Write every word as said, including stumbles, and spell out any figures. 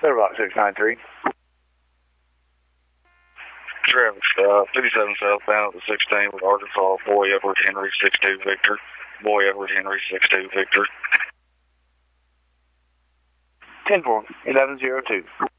Clearbox six nine three. Traffic stop, fifty-seven southbound at the sixteen with Arkansas, Boy Edward Henry six two Victor. Boy Edward Henry six two Victor. ten four, eleven zero two.